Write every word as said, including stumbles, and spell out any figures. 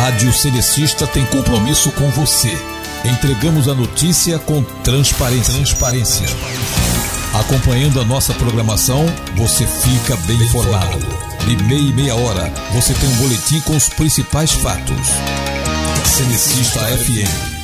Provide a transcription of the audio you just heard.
Rádio Cenecista tem compromisso com você. Entregamos a notícia com transparência. transparência. Acompanhando a nossa programação, você fica bem informado. De meia e meia hora, você tem um boletim com os principais fatos. Cenecista F M.